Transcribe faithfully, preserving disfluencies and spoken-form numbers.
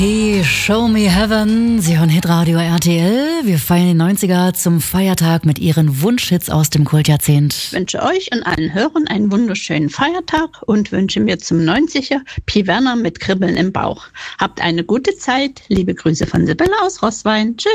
Hey, Show Me Heaven, Sie hören Hitradio R T L. Wir feiern die neunziger zum Feiertag mit Ihren Wunschhits aus dem Kultjahrzehnt. Ich wünsche euch und allen Hörern einen wunderschönen Feiertag und wünsche mir zum neunziger Pi Werner mit Kribbeln im Bauch. Habt eine gute Zeit. Liebe Grüße von Sibylle aus Roßwein. Tschüss.